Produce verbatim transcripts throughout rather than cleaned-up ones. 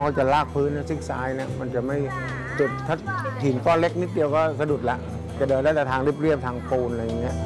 พอจะลากพื้นนะซิกซ้ายเนี่ยมันจะไม่จุดถ้าหินก้อนเล็กนิดเดียวก็สะดุดละจะเดินได้แต่ทางเรียบๆทางปูนอะไรอย่างเงี้ย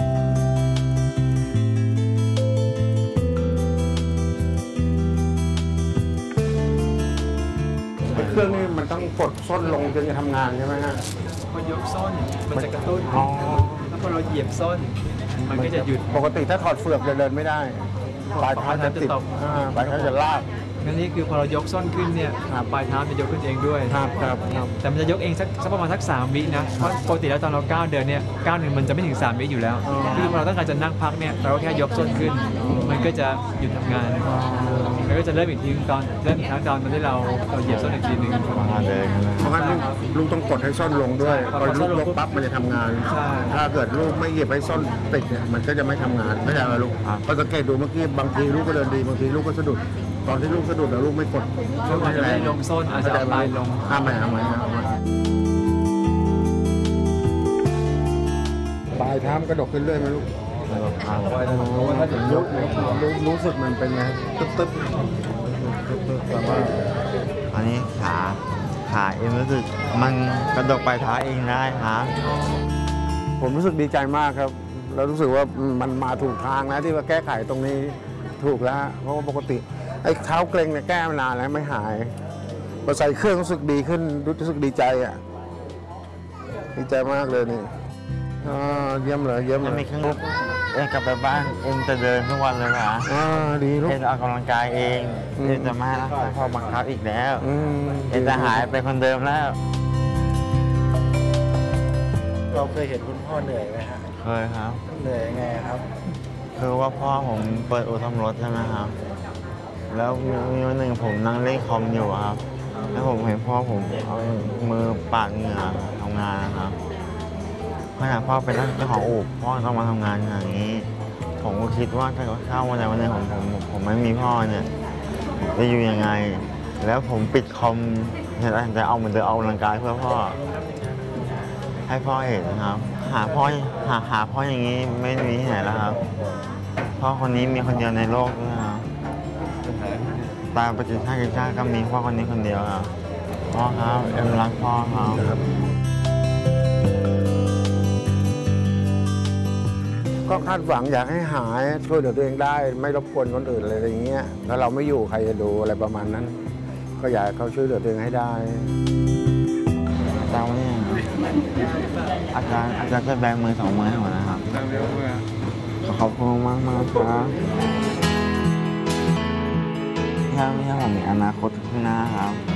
เครื่องนี้มันต้องกดส้นลงจนจะทำงานใช่ไหมฮะพอยกส้นมันจะกระตุ้นแล้วพอเราเหยียบส้นมันก็จะหยุดปกติถ้าถอดเฟือกจะเดินไม่ได้ปลายเท้าจะติดปลายเท้าจะลากนั่นนี่คือพอเรายกส้นขึ้นเนี่ยปลายเท้าจะยกขึ้นเองด้วยครับครับแต่มันจะยกเองสักสักประมาณสักสามวินะเพราะปกติแล้วตอนเราก้าวเดินเนี่ยก้าวหนึ่งมันจะไม่ถึงสามวิอยู่แล้วคือพอเราต้องการจะนั่งพักเนี่ยเราก็แค่ยกส้นขึ้นมันก็จะหยุดทำงานแล้วก็จะเริ่มอีกทีตอนเริ่มอีกครั้งตอนที่เราเราเหยียบส้นอีกทีหนึ่งมาเลยเพราะงั้นลูกต้องกดให้ส้นลงด้วยพอลูกลงปั๊บมันจะทำงานถ้าเกิดลูกไม่เหยียบให้ส้นติดเนี่ยมันก็จะไม่ทำงานไม่ใช่ไหมลูกพอสังเกตดูเมื่อกี้บางทีลูกก็เดินดีบางทีลูกก็สะดุดตอนที่ลูกสะดุดแล้วลูกไม่กดลูกอาจจะไม่ลงส้นอาจจะปลายลงห้ามไหมห้ามไหมปลายเท้ากระดกขึ้นเรื่อยไหมลูกถ้าถึงยกรู้สึกมันเป็นไงตึ๊บตึ๊บแต่ว่าอันนี้ขาขาเอ็มรู้สึกมันกระดกปลายเท้าเองได้ครับผมรู้สึกดีใจมากครับแล้วรู้สึกว่ามันมาถูกทางนะที่ว่าแก้ไขตรงนี้ถูกแล้วเพราะว่าปกติไอ้เท้าเกร็งเนี่ยแก้มานานแล้วไม่หายพอใส่เครื่องรู้สึกดีขึ้นรู้สึกดีใจอ่ะดีใจมากเลยนี่เยี่ยมเลยเยี่ยมเลยมีเครื่องเอ็มกลับไปบ้านเอ็มจะเดินทุกวันเลยนะอ่าดีลูกเอ็มจะออกกำลังกายเองเอ็มจะมาแล้วพอบังคับอีกแล้วเอ็มจะหายไปคนเดิมแล้วเราเคยเห็นคุณพ่อเหนื่อยไหมฮะเคยครับเหนื่อยไงครับคือว่าพ่อผมเปิดอู่ซ่อมรถใช่ไหมครับแล้วมีวันหนึ่งผมนั่งเล่นคอมอยู่ครับแล้วผมเห็นพ่อผมเอามือปาดเหงื่อทำงานนะครับขณะพ่อเป็นเจ้าของอู่พ่อต้องมาทำงานอย่างนี้ผมก็คิดว่าถ้าเข้าวันใดวันหนึ่งผมผมผมไม่มีพ่อเนี่ยจะอยู่ยังไงแล้วผมปิดคอมจะเอามันเดินเอากำลังกายเพื่อพ่อให้พ่อเห็นนะครับหาพ่อหาหาพ่ออย่างนี้ไม่มีที่ไหนแล้วครับพ่อคนนี้มีคนเดียวในโลกด้วยครับตาปฏิชาติชาติก็มีพ่อคนนี้คนเดียวครับพ่อครับเอ็มรักพ่อครับก็คาดหวังอยากให้หายช่วยเหลือตัวเองได้ไม่รบกวนคนอื่นอะไรอย่างเงี้ยถ้าเราไม่อยู่ใครจะดูอะไรประมาณนั้นก็อยากเขาช่วยเหลือตัวเองให้ได้เจ้าเนี่ยอาจารย์อาจารย์จะแบมือสองมือให้หมดนะครับขอบคุณมากมากครับถ้าไม่ใช่ผมมีอนาคตข้างหน้าครับ